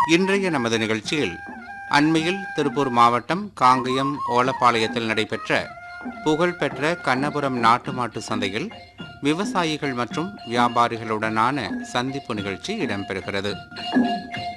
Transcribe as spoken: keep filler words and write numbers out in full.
இன்றைய நமது நிகழ்ச்சியில் அண்மையில் திருப்பூர் மாவட்டம் காங்கயம் ஓலப்பாளையத்தில் நடைபெற்ற புகழ்பெற்ற கண்ணபுரம் நாட்டு மாட்டு சந்தையில் விவசாயிகள் மற்றும் வியாபாரிகளுடனான சந்திப்பு நிகழ்ச்சி இடம்பெறுகிறது.